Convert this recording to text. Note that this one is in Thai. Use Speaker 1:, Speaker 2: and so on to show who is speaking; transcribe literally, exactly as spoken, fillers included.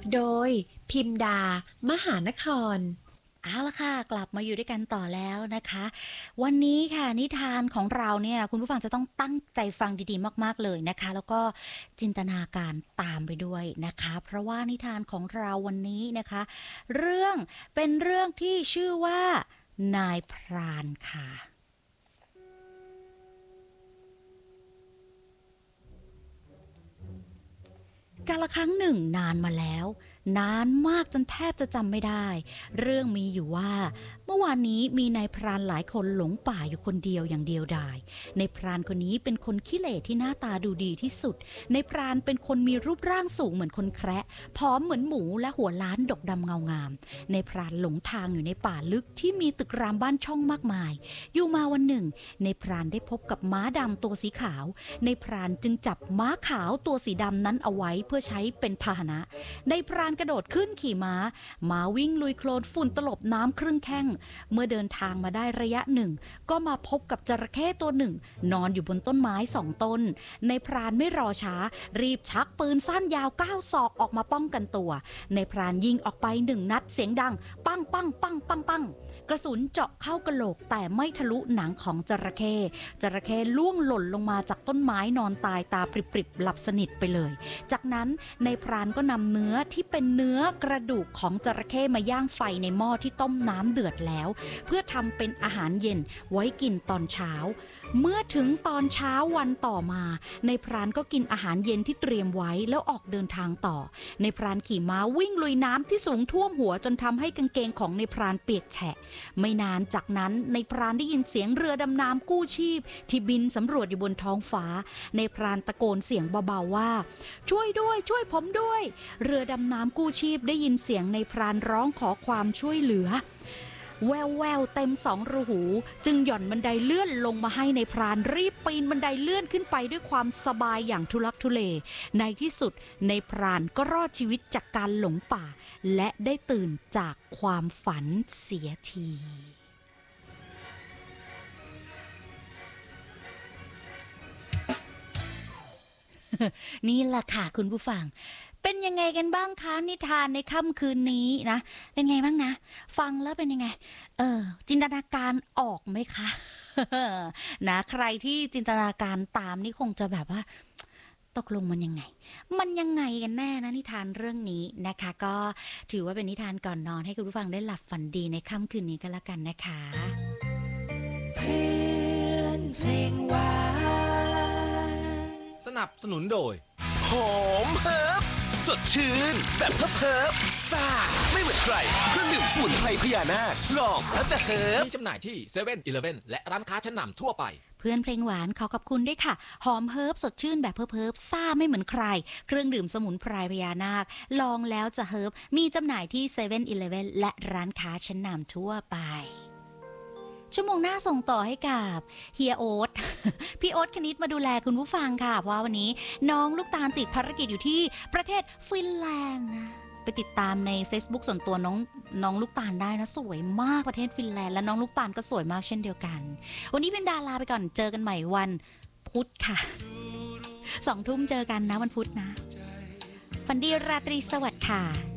Speaker 1: โดยพิมดามหานคร
Speaker 2: เอาละค่ะกลับมาอยู่ด้วยกันต่อแล้วนะคะวันนี้ค่ะนิทานของเราเนี่ยคุณผู้ฟังจะต้องตั้งใจฟังดีๆมากๆเลยนะคะแล้วก็จินตนาการตามไปด้วยนะคะเพราะว่านิทานของเราวันนี้นะคะเรื่องเป็นเรื่องที่ชื่อว่านายพรานค่ะกาลครั้งหนึ่งนานมาแล้วนานมากจนแทบจะจำไม่ได้เรื่องมีอยู่ว่าเมื่อวานนี้มีนายพรานหลายคนหลงป่าอยู่คนเดียวอย่างเดียวดายนายพรานคนนี้เป็นคนขี้เหร่ที่หน้าตาดูดีที่สุดนายพรานเป็นคนมีรูปร่างสูงเหมือนคนแคระผอมเหมือนหมูและหัวล้านดกดำเงางามนายพรานหลงทางอยู่ในป่าลึกที่มีตึกรามบ้านช่องมากมายอยู่มาวันหนึ่งนายพรานได้พบกับม้าดำตัวสีขาวนายพรานจึงจับม้าขาวตัวสีดำนั้นเอาไว้เพื่อใช้เป็นพาหนะนายพรานกระโดดขึ้นขี่ม้าม้าวิ่งลุยโคลนฝุ่นตลบน้ำครึ่งแข้งเมื่อเดินทางมาได้ระยะหนึ่งก็มาพบกับจระเข้ตัวหนึ่งนอนอยู่บนต้นไม้สองต้นนายพรานไม่รอช้ารีบชักปืนสั้นยาวเก้าศอกออกมาป้องกันตัวนายพรานยิงออกไปหนึ่งนัดเสียงดังปังปังปังปังปังกระสุนเจาะเข้ากะโหลกแต่ไม่ทะลุหนังของจระเข้จระเข้ล่วงหล่นลงมาจากต้นไม้นอนตายตาปริบๆหลับสนิทไปเลยจากนั้นนายพรานก็นำเนื้อที่เป็นเนื้อกระดูกของจระเข้มาย่างไฟในหม้อที่ต้มน้ำเดือดแล้วเพื่อทำเป็นอาหารเย็นไว้กินตอนเช้าเมื่อถึงตอนเช้าวันต่อมานายพรานก็กินอาหารเย็นที่เตรียมไว้แล้วออกเดินทางต่อนายพรานขี่ม้าวิ่งลุยน้ำที่สูงท่วมหัวจนทำให้กางเกงของนายพรานเปียกแฉะไม่นานจากนั้นนายพรานได้ยินเสียงเรือดำน้ำกู้ชีพที่บินสำรวจอยู่บนท้องฟ้านายพรานตะโกนเสียงเบาๆว่าช่วยด้วยช่วยผมด้วยเรือดำน้ำกู้ชีพได้ยินเสียงนายพรานร้องขอความช่วยเหลือแววแววเต็มสองรูหูจึงหย่อนบันไดเลื่อนลงมาให้ในพรานรีบปีนบันไดเลื่อนขึ้นไปด้วยความสบายอย่างทุลักทุเลในที่สุดในพรานก็รอดชีวิตจากการหลงป่าและได้ตื่นจากความฝันเสียทีนี่แหละค่ะคุณผู้ฟังเป็นยังไงกันบ้างคะนิทานในค่ำคืนนี้นะเป็นไงบ้างนะฟังแล้วเป็นยังไงเออจินตนาการออกไหมคะ นะใครที่จินตนาการตามนี่คงจะแบบว่าตกลงมันยังไงมันยังไงกันแน่นะนิทานเรื่องนี้นะคะก็ถือว่าเป็นนิทานก่อนนอนให้คุณผู้ฟังได้หลับฝันดีในค่ำคืนนี้ก็แล้วกันนะคะ
Speaker 3: เพื่อนเพลงหวาน
Speaker 4: สนับสนุนโดย
Speaker 5: หอมเฮิร์บสดชื่นแบบเฮิร์บเฮิร์บซ่าไม่เหมือนใครเครื่องดื่มสมุนไพรพญานาคลองแล้วจะเฮิร์บ
Speaker 4: มีจำหน่ายที่เซเว่นอีเลฟเว่นและร้านค้าชั้นนำทั่วไป
Speaker 2: เพื่อนเพลงหวานขอขอบคุณด้วยค่ะหอมเฮิร์บสดชื่นแบบเฮิร์บเฮิร์บซ่าไม่เหมือนใครเครื่องดื่มสมุนไพรพญานาคลองแล้วจะเฮิร์บมีจำหน่ายที่เซเว่นอีเลฟเว่นและร้านค้าชั้นนำทั่วไปชั่วโมงหน้าส่งต่อให้กับเฮียโอ๊ต พี่โอ๊ตคณิตมาดูแลคุณผู้ฟังค่ะเพราะวันนี้น้องลูกตาลติดภารกิจอยู่ที่ประเทศฟินแลนด์นะไปติดตามใน Facebook ส่วนตัวน้องน้องลูกตาลได้นะสวยมากประเทศฟินแลนด์และน้องลูกตาลก็สวยมากเช่นเดียวกันวันนี้เป็นดาราไปก่อนเจอกันใหม่วันพุธค่ะสองทุ่มเจอกันนะวันพุธนะฝันดีราตรีสวัสดิ์ค่ะ